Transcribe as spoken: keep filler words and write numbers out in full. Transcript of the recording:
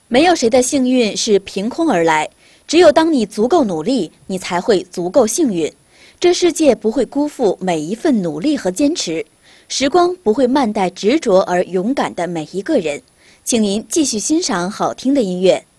没有谁的幸运是凭空而来，只有当你足够努力，你才会足够幸运。这世界不会辜负每一份努力和坚持，时光不会慢待执着而勇敢的每一个人。请您继续欣赏好听的音乐。